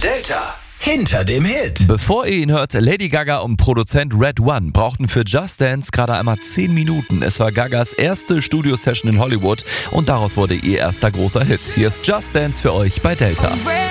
Delta. Hinter dem Hit. Bevor ihr ihn hört, Lady Gaga und Produzent Red One brauchten für Just Dance gerade einmal 10 Minuten. Es war Gagas erste Studio-Session in Hollywood und daraus wurde ihr erster großer Hit. Hier ist Just Dance für euch bei Delta.